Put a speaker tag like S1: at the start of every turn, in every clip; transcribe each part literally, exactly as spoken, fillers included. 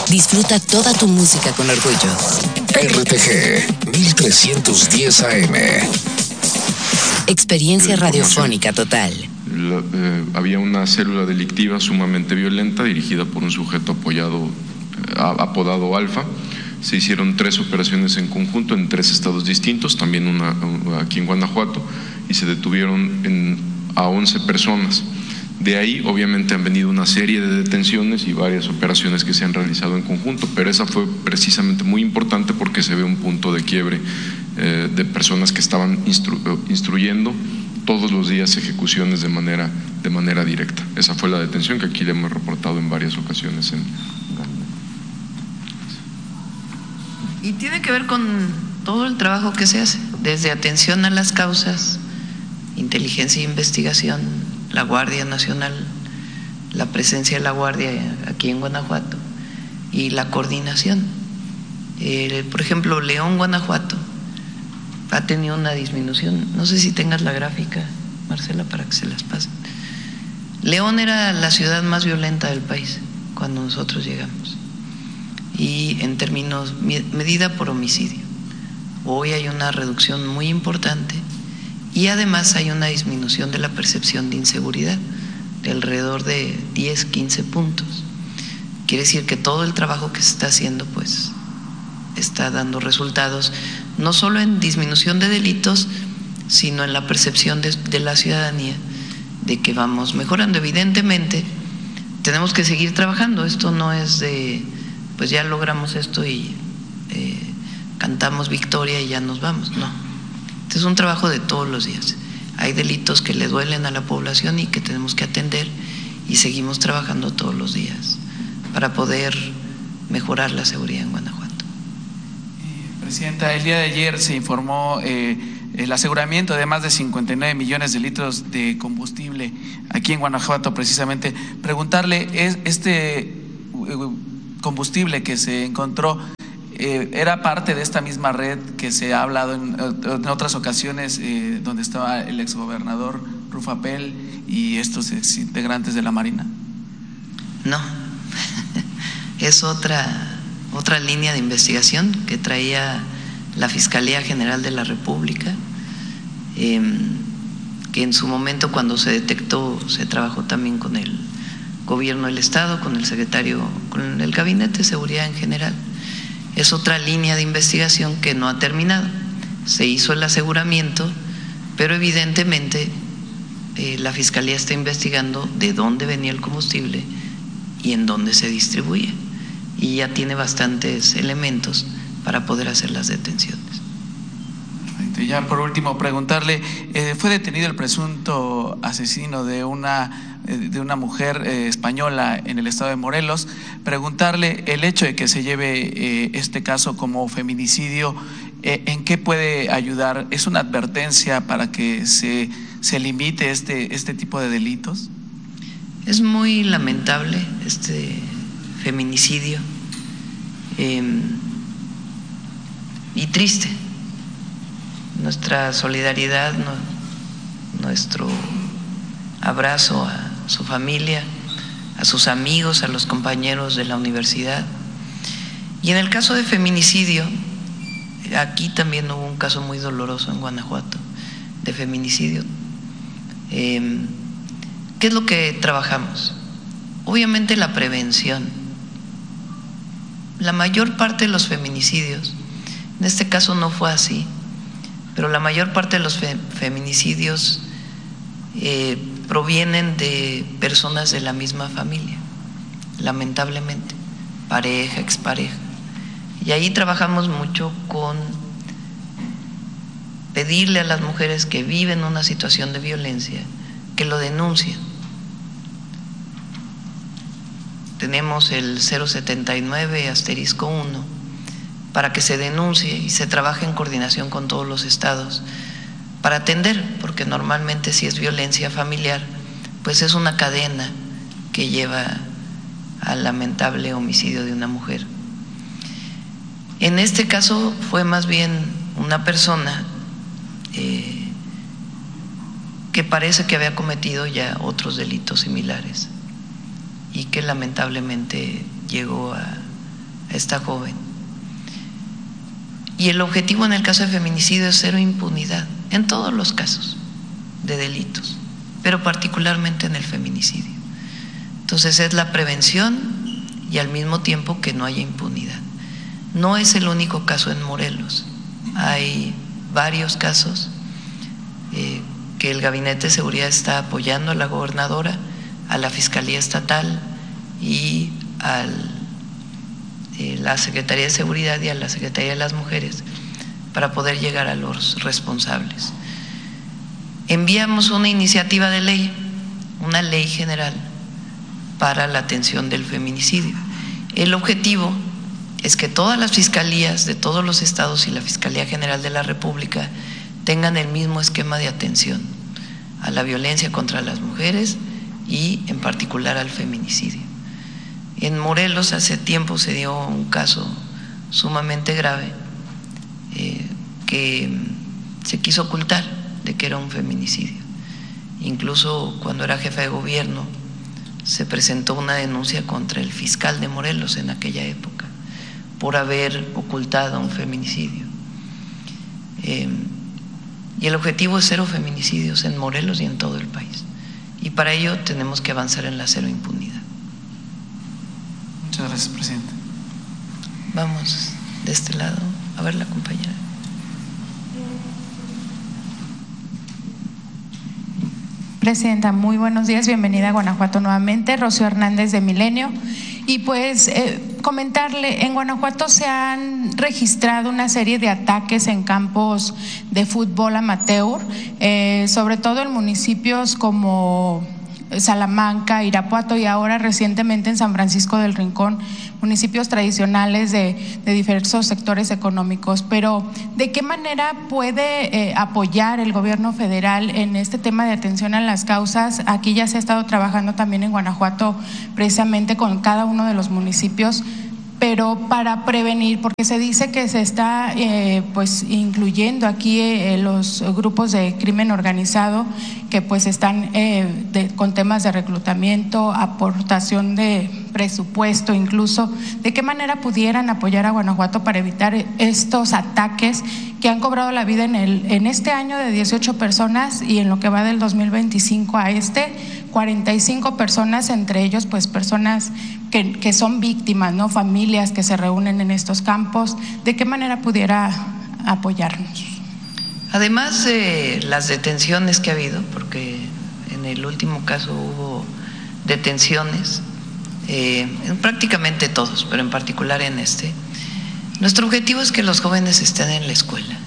S1: Disfruta toda tu música con orgullo.
S2: R T G mil trescientos diez A M.
S1: Experiencia radiofónica total.
S3: La, eh, había una célula delictiva sumamente violenta dirigida por un sujeto apoyado, eh, apodado Alfa. Se hicieron tres operaciones en conjunto en tres estados distintos, también una, una aquí en Guanajuato, y se detuvieron en, a once personas. De ahí obviamente han venido una serie de detenciones y varias operaciones que se han realizado en conjunto, pero esa fue precisamente muy importante porque se ve un punto de quiebre eh, de personas que estaban instru instruyendo todos los días ejecuciones de manera, de manera directa. Esa fue la detención que aquí le hemos reportado en varias ocasiones. En...
S4: Y tiene que ver con todo el trabajo que se hace, desde atención a las causas, inteligencia e investigación, la Guardia Nacional, la presencia de la Guardia aquí en Guanajuato y la coordinación. Eh, por ejemplo, León, Guanajuato, ha tenido una disminución. No sé si tengas la gráfica, Marcela, para que se las pasen. León era la ciudad más violenta del país cuando nosotros llegamos, y en términos medida por homicidio. Hoy hay una reducción muy importante y además hay una disminución de la percepción de inseguridad de alrededor de diez, quince puntos. Quiere decir que todo el trabajo que se está haciendo pues está dando resultados, no solo en disminución de delitos, sino en la percepción de, de la ciudadanía de que vamos mejorando. Evidentemente tenemos que seguir trabajando. Esto no es de pues ya logramos esto y eh, cantamos victoria y ya nos vamos, no. Este es un trabajo de todos los días. Hay delitos que le duelen a la población y que tenemos que atender, y seguimos trabajando todos los días para poder mejorar la seguridad en Guanajuato.
S5: Eh, Presidenta, el día de ayer se informó eh, el aseguramiento de más de cincuenta y nueve millones de litros de combustible aquí en Guanajuato. Precisamente preguntarle, ¿es este eh, combustible que se encontró Eh, era parte de esta misma red que se ha hablado en, en otras ocasiones, eh, donde estaba el exgobernador Rufapel y estos exintegrantes de la Marina?
S4: No, es otra, otra línea de investigación que traía la Fiscalía General de la República, eh, que en su momento, cuando se detectó, se trabajó también con el gobierno del Estado, con el secretario, con el Gabinete de Seguridad en general. Es otra línea de investigación que no ha terminado. Se hizo el aseguramiento, pero evidentemente eh, la Fiscalía está investigando de dónde venía el combustible y en dónde se distribuye, y ya tiene bastantes elementos para poder hacer las detenciones.
S5: Perfecto. Y ya por último preguntarle, eh, fue detenido el presunto asesino de una de una mujer eh, española en el estado de Morelos. Preguntarle el hecho de que se lleve eh, este caso como feminicidio, eh, ¿en qué puede ayudar? ¿Es una advertencia para que se, se limite este, este tipo de delitos?
S4: Es muy lamentable este feminicidio eh, y triste. Nuestra solidaridad, no, nuestro abrazo a su familia, a sus amigos, a los compañeros de la universidad. Y en el caso de feminicidio, aquí también hubo un caso muy doloroso en Guanajuato de feminicidio. Eh, ¿Qué es lo que trabajamos? Obviamente la prevención. La mayor parte de los feminicidios, en este caso no fue así, pero la mayor parte de los fe feminicidios eh, provienen de personas de la misma familia, lamentablemente, pareja, expareja. Y ahí trabajamos mucho con pedirle a las mujeres que viven una situación de violencia que lo denuncien. Tenemos el cero setenta y nueve asterisco uno para que se denuncie y se trabaje en coordinación con todos los estados para atender, porque normalmente si es violencia familiar, pues es una cadena que lleva al lamentable homicidio de una mujer. En este caso fue más bien una persona eh, que parece que había cometido ya otros delitos similares y que lamentablemente llegó a, esta joven. Y el objetivo en el caso de feminicidio es cero impunidad, en todos los casos de delitos, pero particularmente en el feminicidio. Entonces es la prevención y al mismo tiempo que no haya impunidad. No es el único caso en Morelos, hay varios casos eh, que el Gabinete de Seguridad está apoyando a la gobernadora, a la Fiscalía Estatal y a eh, la Secretaría de Seguridad y a la Secretaría de las Mujeres para poder llegar a los responsables. Enviamos una iniciativa de ley, una ley general para la atención del feminicidio. El objetivo es que todas las fiscalías de todos los estados y la Fiscalía General de la República tengan el mismo esquema de atención a la violencia contra las mujeres y en particular al feminicidio. En Morelos hace tiempo se dio un caso sumamente grave eh, que se quiso ocultar de que era un feminicidio. Incluso cuando era jefa de gobierno se presentó una denuncia contra el fiscal de Morelos en aquella época por haber ocultado un feminicidio. Eh, y el objetivo es cero feminicidios en Morelos y en todo el país. Y para ello tenemos que avanzar en la cero impunidad.
S5: Muchas gracias, Presidenta.
S4: Vamos de este lado. A ver la compañera.
S6: Presidenta, muy buenos días, bienvenida a Guanajuato nuevamente, Rocío Hernández de Milenio. Y pues eh, comentarle, en Guanajuato se han registrado una serie de ataques en campos de fútbol amateur, eh, sobre todo en municipios como Salamanca, Irapuato y ahora recientemente en San Francisco del Rincón, municipios tradicionales de, de diversos sectores económicos. Pero ¿de qué manera puede eh, apoyar el gobierno federal en este tema de atención a las causas? Aquí ya se ha estado trabajando también en Guanajuato precisamente con cada uno de los municipios, pero para prevenir, porque se dice que se está eh, pues incluyendo aquí eh, los grupos de crimen organizado que pues están eh, de, con temas de reclutamiento, aportación de presupuesto incluso. ¿De qué manera pudieran apoyar a Guanajuato para evitar estos ataques que han cobrado la vida en, el, en este año de dieciocho personas y en lo que va del dos mil veinticinco a este, cuarenta y cinco personas, entre ellos pues personas que, que son víctimas, ¿no? Familias que se reúnen en estos campos? ¿De qué manera pudiera apoyarnos?
S4: Además de las detenciones que ha habido, porque en el último caso hubo detenciones, eh, en prácticamente todos, pero en particular en este, nuestro objetivo es que los jóvenes estén en la escuela.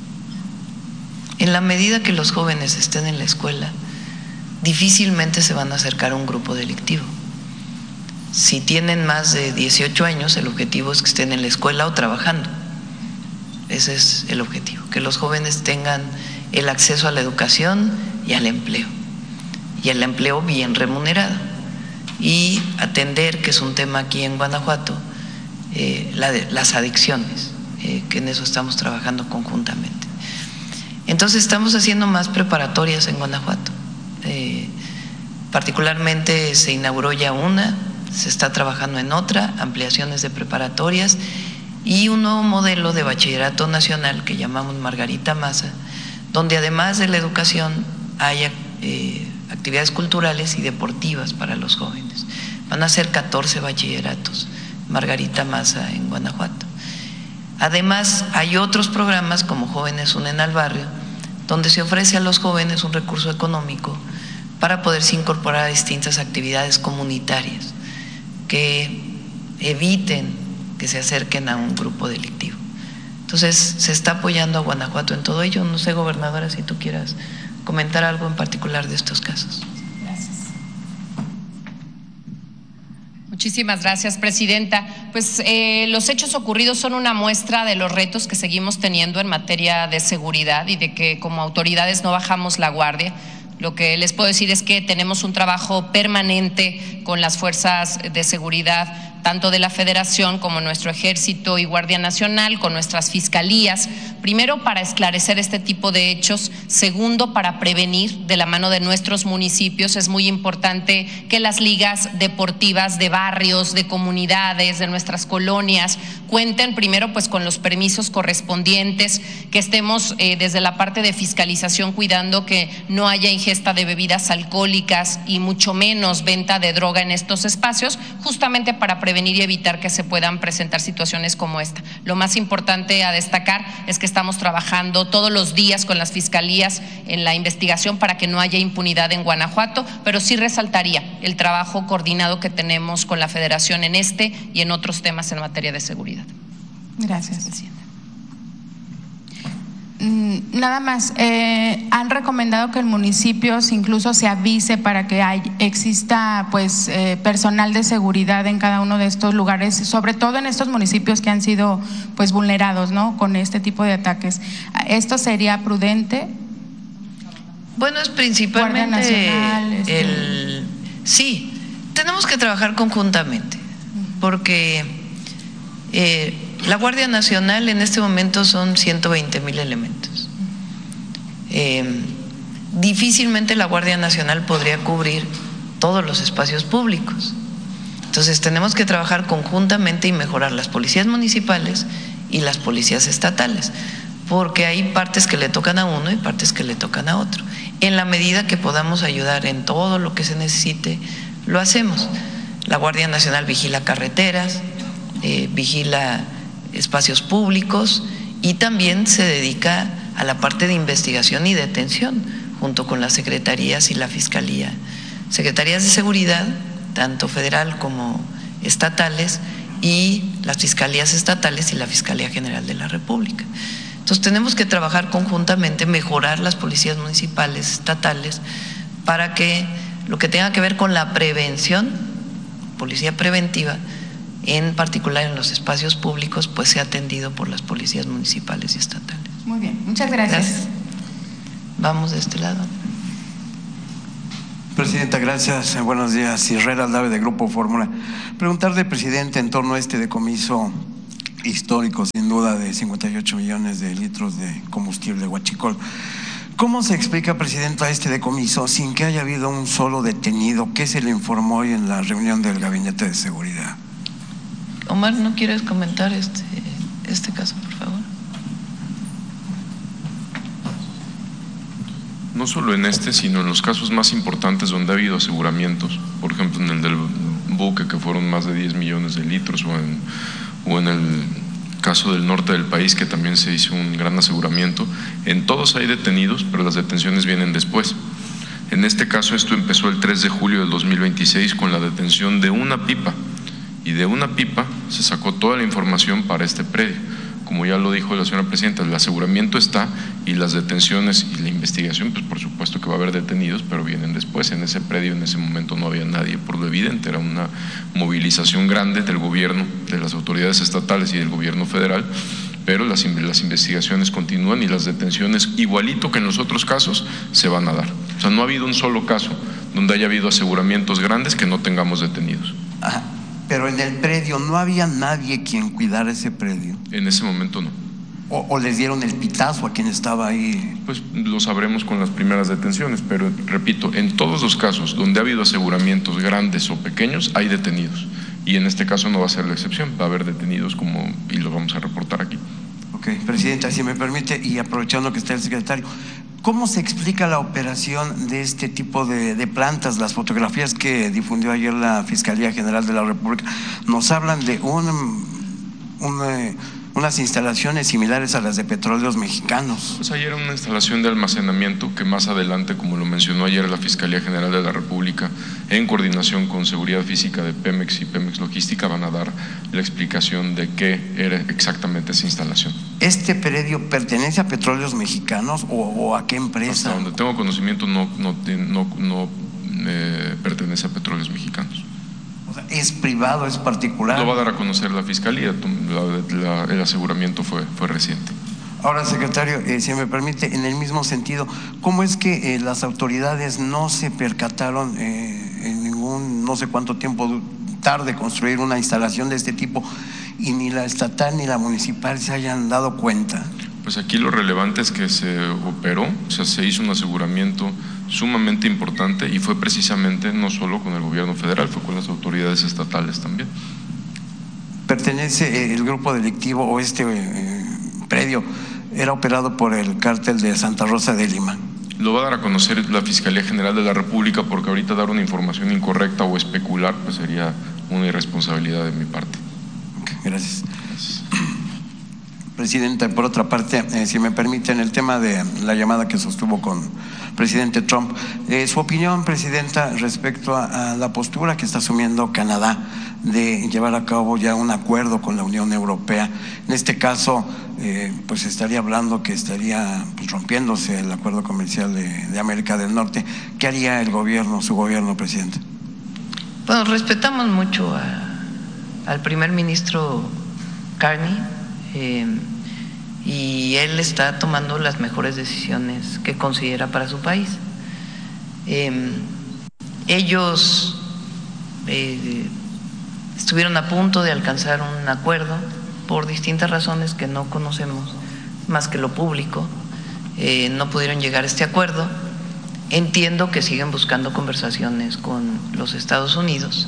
S4: En la medida que los jóvenes estén en la escuela, difícilmente se van a acercar a un grupo delictivo. Si tienen más de dieciocho años, el objetivo es que estén en la escuela o trabajando. Ese es el objetivo, que los jóvenes tengan el acceso a la educación y al empleo, y al empleo bien remunerado, y atender, que es un tema aquí en Guanajuato, eh, la de, las adicciones, eh, que en eso estamos trabajando conjuntamente. Entonces estamos haciendo más preparatorias en Guanajuato, eh, particularmente se inauguró ya una, se está trabajando en otra, ampliaciones de preparatorias y un nuevo modelo de bachillerato nacional que llamamos Margarita Maza, donde además de la educación haya eh, actividades culturales y deportivas para los jóvenes. Van a ser catorce bachilleratos Margarita Maza en Guanajuato. Además hay otros programas como Jóvenes Unen al Barrio, donde se ofrece a los jóvenes un recurso económico para poderse incorporar a distintas actividades comunitarias que eviten que se acerquen a un grupo delictivo. Entonces se está apoyando a Guanajuato en todo ello. No sé, gobernadora, si tú quieras comentar algo en particular de estos casos.
S6: Gracias.
S7: Muchísimas gracias, presidenta. Pues eh, los hechos ocurridos son una muestra de los retos que seguimos teniendo en materia de seguridad y de que como autoridades no bajamos la guardia. Lo que les puedo decir es que tenemos un trabajo permanente con las fuerzas de seguridad tanto de la Federación como nuestro Ejército y Guardia Nacional, con nuestras fiscalías, primero para esclarecer este tipo de hechos, segundo para prevenir de la mano de nuestros municipios. Es muy importante que las ligas deportivas de barrios, de comunidades, de nuestras colonias cuenten primero pues con los permisos correspondientes, que estemos eh, desde la parte de fiscalización cuidando que no haya ingesta de bebidas alcohólicas y mucho menos venta de droga en estos espacios, justamente para prevenir y evitar que se puedan presentar situaciones como esta. Lo más importante a destacar es que estamos trabajando todos los días con las fiscalías en la investigación para que no haya impunidad en Guanajuato, pero sí resaltaría el trabajo coordinado que tenemos con la Federación en este y en otros temas en materia de seguridad.
S6: Gracias. Nada más, eh, han recomendado que el municipio incluso se avise para que hay, exista pues eh, personal de seguridad en cada uno de estos lugares, sobre todo en estos municipios que han sido pues vulnerados, ¿no?, con este tipo de ataques. ¿Esto sería prudente?
S4: Bueno, es principalmente Nacional, este... el sí, tenemos que trabajar conjuntamente, porque eh, la Guardia Nacional en este momento son ciento veinte mil elementos. Eh, difícilmente la Guardia Nacional podría cubrir todos los espacios públicos. Entonces tenemos que trabajar conjuntamente y mejorar las policías municipales y las policías estatales, porque hay partes que le tocan a uno y partes que le tocan a otro. En la medida que podamos ayudar en todo lo que se necesite, lo hacemos. La Guardia Nacional vigila carreteras, eh, vigila espacios públicos y también se dedica a la parte de investigación y detención junto con las secretarías y la fiscalía, secretarías de seguridad tanto federal como estatales y las fiscalías estatales y la Fiscalía General de la República. Entonces tenemos que trabajar conjuntamente, mejorar las policías municipales, estatales, para que lo que tenga que ver con la prevención, policía preventiva, en particular en los espacios públicos, pues sea atendido por las policías municipales y estatales.
S6: Muy bien, muchas gracias.
S4: Gracias. Vamos de este lado.
S8: Presidenta, gracias. Buenos días. Herrera Aldave, de Grupo Fórmula. Preguntarle, presidente, en torno a este decomiso histórico, sin duda, de cincuenta y ocho millones de litros de combustible huachicol. ¿Cómo se explica, presidenta, este decomiso sin que haya habido un solo detenido? ¿Qué se le informó hoy en la reunión del Gabinete de Seguridad?
S4: Omar, ¿no quieres comentar este, este caso, por favor?
S3: No solo en este, sino en los casos más importantes donde ha habido aseguramientos, por ejemplo en el del buque, que fueron más de diez millones de litros, o en, o en el caso del norte del país, que también se hizo un gran aseguramiento. En todos hay detenidos, pero las detenciones vienen después. En este caso esto empezó el tres de julio del dos mil veintiséis con la detención de una pipa, y de una pipa se sacó toda la información para este predio. Como ya lo dijo la señora presidenta, el aseguramiento está y las detenciones y la investigación, pues por supuesto que va a haber detenidos, pero vienen después. En ese predio en ese momento no había nadie, por lo evidente, era una movilización grande del gobierno, de las autoridades estatales y del gobierno federal, pero las, las investigaciones continúan y las detenciones, igualito que en los otros casos, se van a dar. O sea, no ha habido un solo caso donde haya habido aseguramientos grandes que no tengamos detenidos.
S8: Ajá. Pero en el predio no había nadie quien cuidara ese predio.
S3: En ese momento no.
S8: O, o les dieron el pitazo a quien estaba ahí.
S3: Pues lo sabremos con las primeras detenciones, pero repito, en todos los casos donde ha habido aseguramientos grandes o pequeños, hay detenidos. Y en este caso no va a ser la excepción, va a haber detenidos como, y lo vamos a reportar aquí.
S8: Ok, presidenta, si me permite, y aprovechando que está el secretario, ¿cómo se explica la operación de este tipo de, de plantas? Las fotografías que difundió ayer la Fiscalía General de la República nos hablan de un, un, unas instalaciones similares a las de Petróleos Mexicanos.
S3: Pues ayer era una instalación de almacenamiento que más adelante, como lo mencionó ayer la Fiscalía General de la República, en coordinación con Seguridad Física de Pemex y Pemex Logística, van a dar la explicación de qué era exactamente esa instalación.
S8: ¿Este predio pertenece a Petróleos Mexicanos o, o a qué empresa?
S3: Hasta donde tengo conocimiento no, no, no, no eh, pertenece a Petróleos Mexicanos.
S8: O sea, ¿es privado, es particular?
S3: Lo va a dar a conocer la Fiscalía, la, la, el aseguramiento fue, fue reciente.
S8: Ahora, secretario, eh, si me permite, en el mismo sentido, ¿cómo es que eh, las autoridades no se percataron eh, en ningún, no sé cuánto tiempo tarde construir una instalación de este tipo y ni la estatal ni la municipal se hayan dado cuenta?
S3: Pues aquí lo relevante es que se operó, o sea, se hizo un aseguramiento sumamente importante y fue precisamente no solo con el gobierno federal, fue con las autoridades estatales también.
S8: ¿Pertenece el grupo delictivo o este eh, predio era operado por el cártel de Santa Rosa de Lima?
S3: Lo va a dar a conocer la Fiscalía General de la República, porque ahorita dar una información incorrecta o especular pues sería una irresponsabilidad de mi parte.
S8: Okay, gracias. Gracias. Presidenta, por otra parte, eh, si me permiten, el tema de la llamada que sostuvo con el presidente Trump, eh, su opinión, Presidenta, respecto a, a la postura que está asumiendo Canadá de llevar a cabo ya un acuerdo con la Unión Europea. En este caso, eh, pues estaría hablando que estaría pues, rompiéndose el acuerdo comercial de, de América del Norte. ¿Qué haría el gobierno, su gobierno, Presidenta?
S4: Bueno, respetamos mucho a, al primer ministro Carney. Eh, y él está tomando las mejores decisiones que considera para su país. Eh, ellos eh, estuvieron a punto de alcanzar un acuerdo por distintas razones que no conocemos más que lo público. Eh, no pudieron llegar a este acuerdo. Entiendo que siguen buscando conversaciones con los Estados Unidos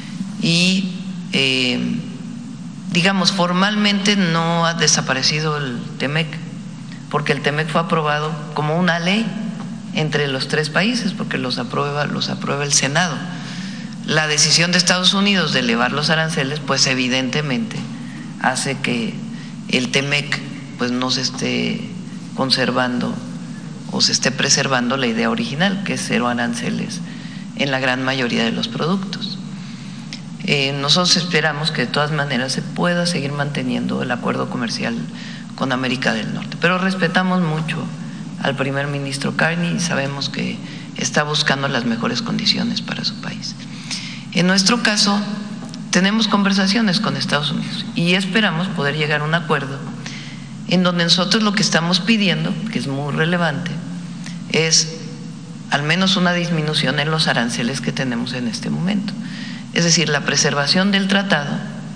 S4: y eh, digamos, formalmente no ha desaparecido el TEMEC, porque el TEMEC fue aprobado como una ley entre los tres países, porque los aprueba, los aprueba el Senado. La decisión de Estados Unidos de elevar los aranceles, pues evidentemente hace que el TEMEC pues no se esté conservando o se esté preservando la idea original, que es cero aranceles en la gran mayoría de los productos. Eh, nosotros esperamos que de todas maneras se pueda seguir manteniendo el acuerdo comercial con América del Norte, pero respetamos mucho al primer ministro Carney y sabemos que está buscando las mejores condiciones para su país. En nuestro caso, tenemos conversaciones con Estados Unidos y esperamos poder llegar a un acuerdo en donde nosotros lo que estamos pidiendo, que es muy relevante, es al menos una disminución en los aranceles que tenemos en este momento. Es decir, la preservación del tratado,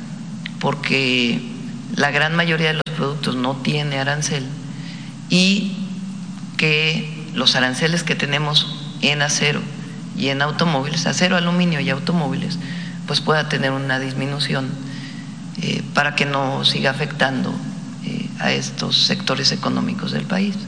S4: porque la gran mayoría de los productos no tiene arancel, y que los aranceles que tenemos en acero y en automóviles, acero, aluminio y automóviles, pues pueda tener una disminución eh, para que no siga afectando eh, a estos sectores económicos del país.